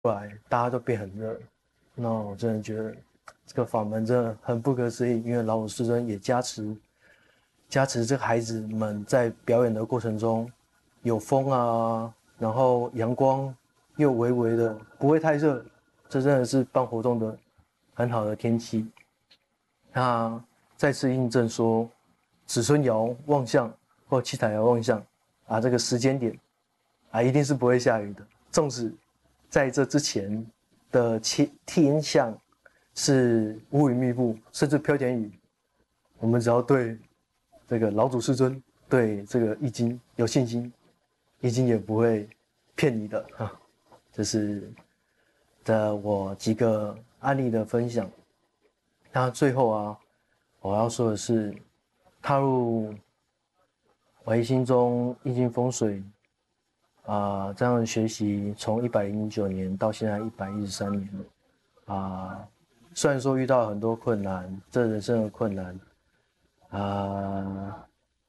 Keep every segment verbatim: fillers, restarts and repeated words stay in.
后来大家都变很热，那我真的觉得这个法门真的很不可思议，因为老祖师尊也加持加持这个孩子们在表演的过程中有风啊，然后阳光又微微的，不会太热，这真的是办活动的很好的天气。那再次印证说，子孙爻望向或七彩爻望向啊，这个时间点啊，一定是不会下雨的。纵使在这之前的天象是乌云密布，甚至飘点雨，我们只要对这个老祖师尊、对这个易经有信心，易经也不会骗你的哈。这是的我几个案例的分享。那最后啊，我要说的是，踏入唯心中易经风水啊、呃，这样的学习从一百零九年到现在一百一十三年了啊、呃。虽然说遇到很多困难，这人生的困难啊、呃，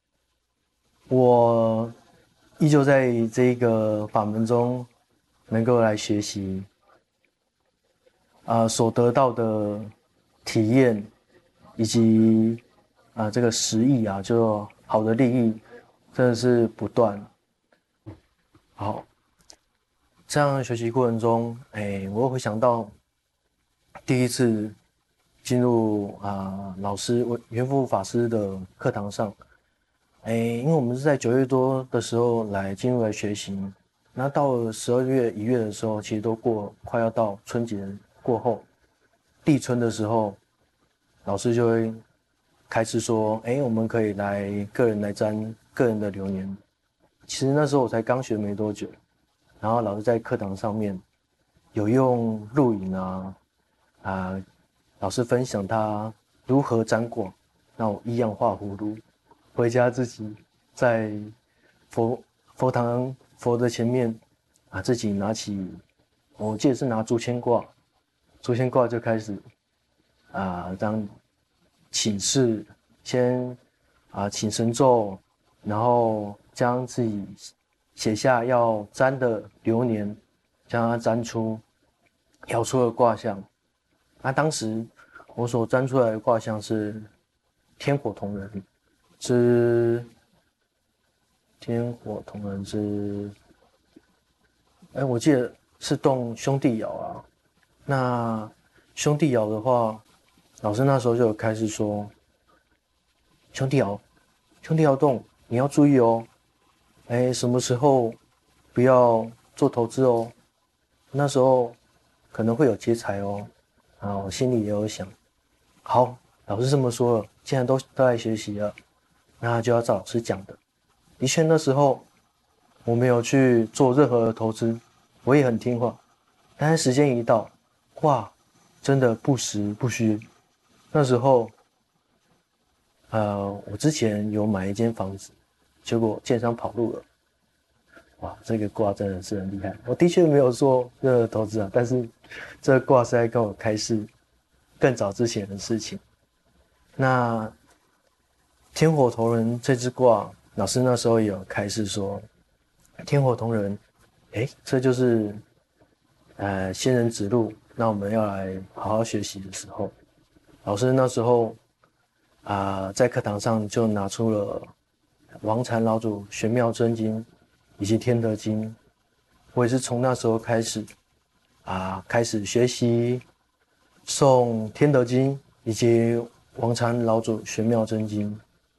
我依旧在这个法门中能够来学习啊、呃，所得到的体验以及啊、呃、这个实益啊，就好的利益，真的是不断。好，这样的学习过程中，哎，我会想到第一次进入啊、呃、老师元福法师的课堂上，哎，因为我们是在九月多的时候来进入来学习，那到了十二月一月的时候，其实都过快要到春节过后，立春的时候，老师就会开始说，哎，我们可以来个人来占个人的流年。其实那时候我才刚学没多久，然后老师在课堂上面有用录影啊，啊、呃，老师分享他如何占卦，那我一样画葫芦，回家自己在佛佛堂佛的前面啊，自己拿起，我记得是拿竹签卦，竹签卦就开始啊，当请示先啊请神咒，然后将自己写下要占的流年，将它占出，摇出了卦象。那当时我所占出来的卦象是天火同人之天火同人之，哎，我记得是动兄弟爻啊。那兄弟爻的话，老师那时候就有开始说，兄弟爻，兄弟爻动，你要注意哦。哎，什么时候不要做投资哦？那时候可能会有劫财哦。啊，我心里也有想，好，老师这么说了，既然都都来学习了，那就要照老师讲的。的确，那时候我没有去做任何的投资，我也很听话。但是时间一到，哇，真的不时不虚。那时候，呃，我之前有买一间房子，结果建商跑路了。哇，这个卦真的是很厉害。我的确没有做任何投资啊，但是这个卦是在跟我开示更早之前的事情。那天火同人这支卦，老师那时候也有开示说，天火同人，哎，这就是呃仙人指路。那我们要来好好学习的时候，老师那时候啊、呃，在课堂上就拿出了王禅老祖玄妙真经以及天德经，我也是从那时候开始啊、呃，开始学习诵天德经以及王禅老祖玄妙真经。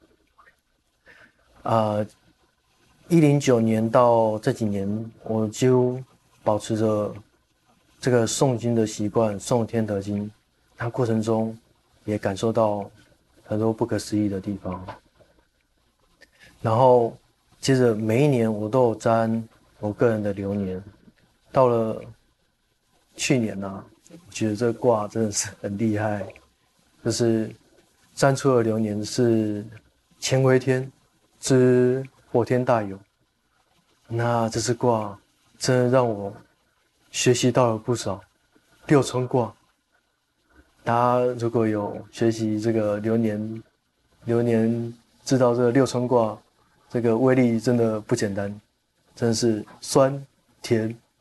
啊，一零九年到这几年，我几乎保持着这个诵经的习惯，诵天德经。那过程中也感受到很多不可思议的地方。然后接着每一年我都有占我个人的流年。到了去年啊，我觉得这个卦真的是很厉害，就是占出的流年是乾为天之火天大有。那这支卦真的让我学习到了不少。六冲卦，大家如果有学习这个流年，流年知道这个六冲卦，这个威力真的不简单，真的是酸甜